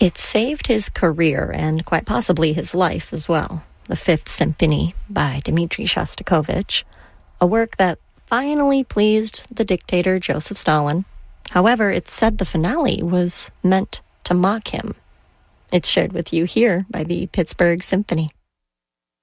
It saved his career and quite possibly his life as well. The Fifth Symphony by Dmitri Shostakovich, a work that finally pleased the dictator Joseph Stalin. However, it's said the finale was meant to mock him. It's shared with you here by the Pittsburgh Symphony.